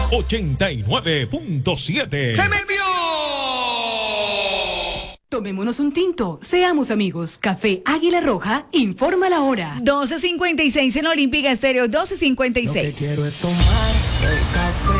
89.7. ¡Se me envió! Tomémonos un tinto, seamos amigos. Café Águila Roja, informa la hora. 12:56 en Olímpica Estéreo, 12:56. Lo que quiero es tomar el café